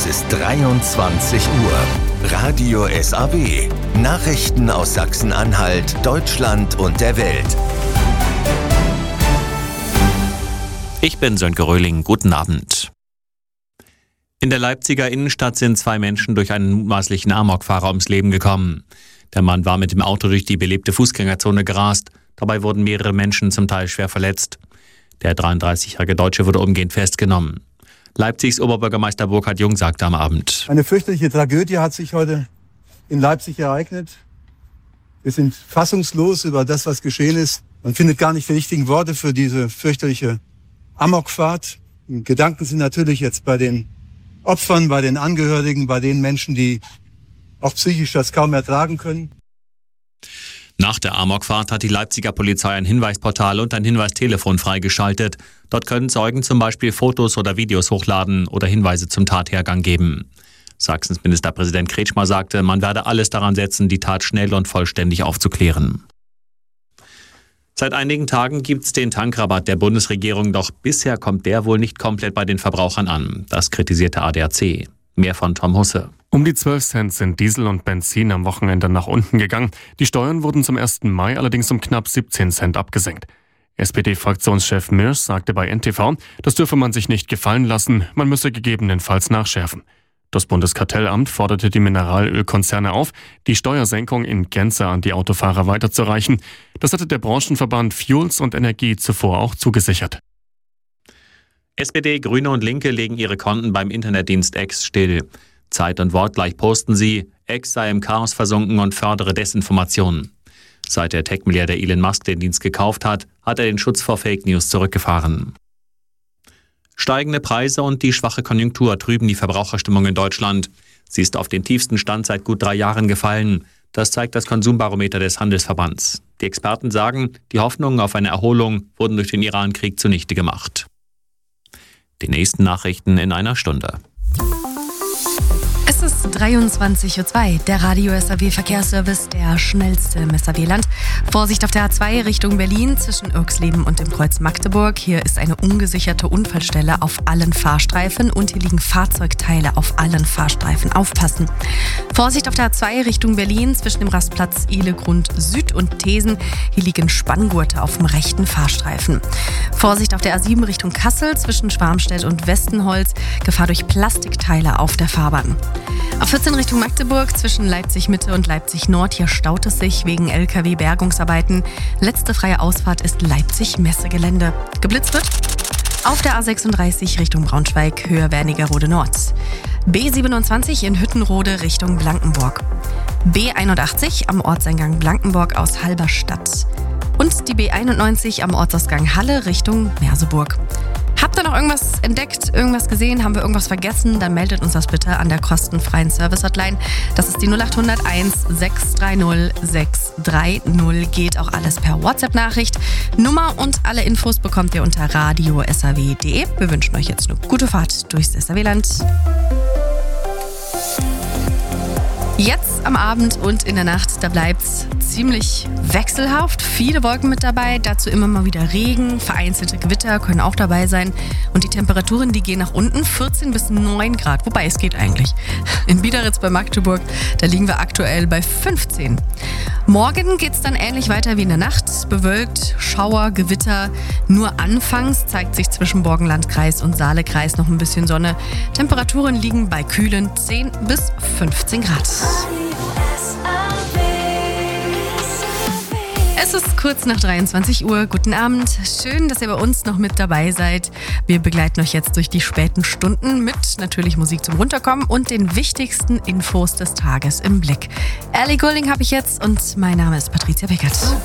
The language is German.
Es ist 23 Uhr. Radio SAW. Nachrichten aus Sachsen-Anhalt, Deutschland und der Welt. Ich bin Sönke Röhling. Guten Abend. In der Leipziger Innenstadt sind 2 Menschen durch einen mutmaßlichen Amokfahrer ums Leben gekommen. Der Mann war mit dem Auto durch die belebte Fußgängerzone gerast. Dabei wurden mehrere Menschen zum Teil schwer verletzt. Der 33-jährige Deutsche wurde umgehend festgenommen. Leipzigs Oberbürgermeister Burkhard Jung sagte am Abend: Eine fürchterliche Tragödie hat sich heute in Leipzig ereignet. Wir sind fassungslos über das, was geschehen ist. Man findet gar nicht die richtigen Worte für diese fürchterliche Amokfahrt. Die Gedanken sind natürlich jetzt bei den Opfern, bei den Angehörigen, bei den Menschen, die auch psychisch das kaum ertragen können. Nach der Amokfahrt hat die Leipziger Polizei ein Hinweisportal und ein Hinweistelefon freigeschaltet. Dort können Zeugen zum Beispiel Fotos oder Videos hochladen oder Hinweise zum Tathergang geben. Sachsens Ministerpräsident Kretschmer sagte, man werde alles daran setzen, die Tat schnell und vollständig aufzuklären. Seit einigen Tagen gibt es den Tankrabatt der Bundesregierung, doch bisher kommt der wohl nicht komplett bei den Verbrauchern an. Das kritisierte ADAC. Mehr von Tom Husse. Um die 12 Cent sind Diesel und Benzin am Wochenende nach unten gegangen. Die Steuern wurden zum 1. Mai allerdings um knapp 17 Cent abgesenkt. SPD-Fraktionschef Mirsch sagte bei NTV, das dürfe man sich nicht gefallen lassen, man müsse gegebenenfalls nachschärfen. Das Bundeskartellamt forderte die Mineralölkonzerne auf, die Steuersenkung in Gänze an die Autofahrer weiterzureichen. Das hatte der Branchenverband Fuels und Energie zuvor auch zugesichert. SPD, Grüne und Linke legen ihre Konten beim Internetdienst X still. Zeit und wortgleich posten sie, X sei im Chaos versunken und fördere Desinformationen. Seit der Tech-Milliardär Elon Musk den Dienst gekauft hat, hat er den Schutz vor Fake News zurückgefahren. Steigende Preise und die schwache Konjunktur trüben die Verbraucherstimmung in Deutschland. Sie ist auf den tiefsten Stand seit gut 3 Jahren gefallen. Das zeigt das Konsumbarometer des Handelsverbands. Die Experten sagen, die Hoffnungen auf eine Erholung wurden durch den Iran-Krieg zunichte gemacht. Die nächsten Nachrichten in einer Stunde. Es ist 23:02 Uhr, der Radio SAW Verkehrsservice, der schnellste im SAW-Land. Vorsicht auf der A2 Richtung Berlin zwischen Irxleben und dem Kreuz Magdeburg. Hier ist eine ungesicherte Unfallstelle auf allen Fahrstreifen und hier liegen Fahrzeugteile auf allen Fahrstreifen. Aufpassen. Vorsicht auf der A2 Richtung Berlin zwischen dem Rastplatz Ihlegrund Süd und Thesen. Hier liegen Spanngurte auf dem rechten Fahrstreifen. Vorsicht auf der A7 Richtung Kassel zwischen Schwarmstedt und Westenholz. Gefahr durch Plastikteile auf der Fahrbahn. A14 Richtung Magdeburg zwischen Leipzig-Mitte und Leipzig-Nord. Hier staut es sich wegen LKW-Bergungsarbeiten. Letzte freie Ausfahrt ist Leipzig-Messegelände. Geblitzt wird auf der A36 Richtung Braunschweig, Höhe Wernigerode Nord. B27 in Hüttenrode Richtung Blankenburg. B81 am Ortseingang Blankenburg aus Halberstadt. Und die B91 am Ortsausgang Halle Richtung Merseburg. Habt ihr noch irgendwas entdeckt, irgendwas gesehen, haben wir irgendwas vergessen, dann meldet uns das bitte an der kostenfreien Service-Hotline. Das ist die 0801 630 630. Geht auch alles per WhatsApp-Nachricht. Nummer und alle Infos bekommt ihr unter radiosaw.de. Wir wünschen euch jetzt eine gute Fahrt durchs SAW-Land. Jetzt am Abend und in der Nacht, da bleibt's ziemlich wechselhaft. Viele Wolken mit dabei, dazu immer mal wieder Regen, vereinzelte Gewitter können auch dabei sein. Und die Temperaturen, die gehen nach unten, 14 bis 9 Grad. Wobei, es geht eigentlich. In Biederitz bei Magdeburg, da liegen wir aktuell bei 15. Morgen geht's dann ähnlich weiter wie in der Nacht. Bewölkt, Schauer, Gewitter. Nur anfangs zeigt sich zwischen Borkenlandkreis und Saalekreis noch ein bisschen Sonne. Temperaturen liegen bei kühlen 10 bis 15 Grad. Es ist kurz nach 23 Uhr. Guten Abend. Schön, dass ihr bei uns noch mit dabei seid. Wir begleiten euch jetzt durch die späten Stunden mit natürlich Musik zum Runterkommen und den wichtigsten Infos des Tages im Blick. Ellie Goulding habe ich jetzt und mein Name ist Patricia Beckert.